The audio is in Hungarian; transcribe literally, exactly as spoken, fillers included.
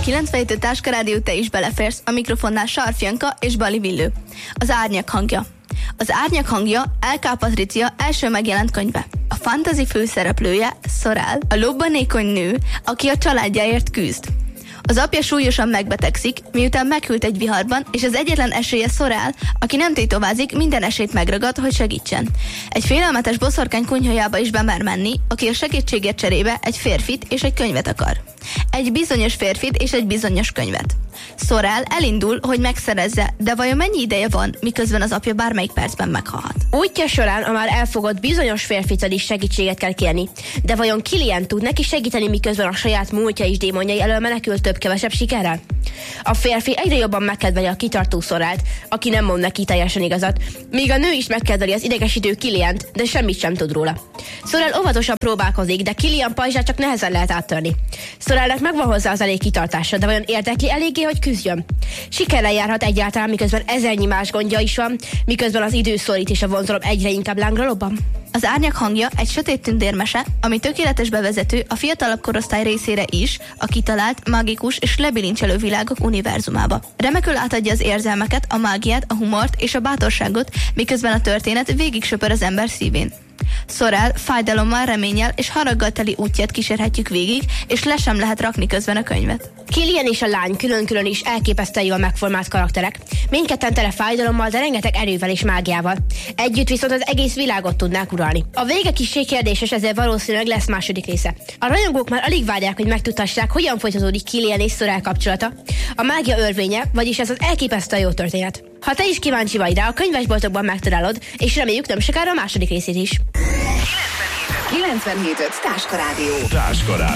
kilencvenhét Táska Rádió, te is beleférsz, a mikrofonnál Sarf Janka és Bali Villő. Az árnyak hangja. Az árnyak hangja el ká. Patricia első megjelent könyve. A fantasy főszereplője Sorrel, a lobbanékony nő, aki a családjáért küzd. Az apja súlyosan megbetegszik, miután meghűlt egy viharban, és az egyetlen esélye Sorrel, aki nem tétovázik, minden esélyt megragad, hogy segítsen. Egy félelmetes boszorkány kunyhójába is bemer menni, aki a segítségért cserébe egy férfit és egy könyvet akar. Egy bizonyos férfit és egy bizonyos könyvet. Sorrel elindul, hogy megszerezze, de vajon mennyi ideje van, miközben az apja bármelyik percben meghalhat? Útja során a már elfogott bizonyos férfitől is segítséget kell kérni, de vajon Killian tud neki segíteni, miközben a saját múltja és démonjai elől menekül több-kevesebb sikerrel? A férfi egyre jobban megkedveli a kitartó Sorrelt, aki nem mond neki teljesen igazat, míg a nő is megkedveli az idegesítő Killiant, de semmit sem tud róla. Sorrel óvatosan próbálkozik, de Killian pajzsát csak nehezen lehet áttörni. Sorrelnek megvan hozzá az elég kitartása, de vajon érdekli eléggé, hogy küzdjön? Sikerrel járhat egyáltalán, miközben ezernyi más gondja is van, miközben az idő szorít és a vonzalom egyre inkább lángra lobban? Az árnyak hangja egy sötét tündérmese, ami tökéletes bevezető a fiatalabb korosztály részére is, a kitalált, mágikus és lebilincselő világok univerzumába. Remekül átadja az érzelmeket, a mágiát, a humort és a bátorságot, miközben a történet végig söpör az ember szívén. Sorrel fájdalommal, reménnyel és haraggal teli útját kísérhetjük végig, és le sem lehet rakni közben a könyvet. Killian és a lány külön-külön is elképesztően jól megformált karakterek. Mindketten tele fájdalommal, de rengeteg erővel és mágiával. Együtt viszont az egész világot tudnák uralni. A vége kissé kérdéses, ezért valószínűleg lesz második része. A rajongók már alig várják, hogy megtudhassák, hogyan folytatódik Killian és Sorrel kapcsolata. A mágia örvénye, vagyis ez az elképesztően jó történet. Ha te is kíváncsi vagy rá, a könyvesboltokban megtalálod, és reméljük nem sokára a második részét is. kilencvenhét Táska Rádió. Táska Rádió.